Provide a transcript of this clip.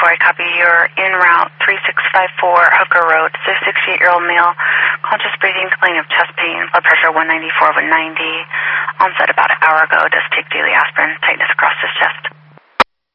I copy. You're en route 3654 Hooker Road. It's a 68-year-old male, conscious breathing, complaining of chest pain, blood pressure 194/190. Onset about an hour ago. Does take daily aspirin, tightness across his chest.